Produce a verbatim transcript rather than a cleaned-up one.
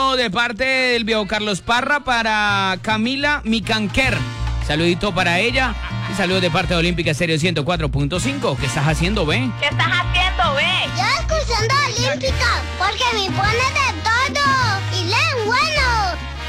saludito de parte del viejo Carlos Parra para Camila Micanquer. Saludito para ella. Y saludos de parte de Olímpica Estéreo ciento cuatro punto cinco. ¿Qué estás haciendo, ve? ¿Qué estás haciendo, ve? Yo escuchando Olímpica porque me pone de